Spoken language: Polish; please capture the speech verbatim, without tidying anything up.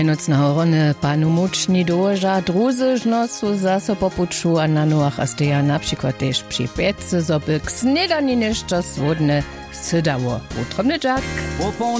Nocna horony panu mučni doža, druzyżno su zase popuczu, a na noach a steja na przykład też przy pece, zoby k snedani nešto swodne sydało. Utromny dżak.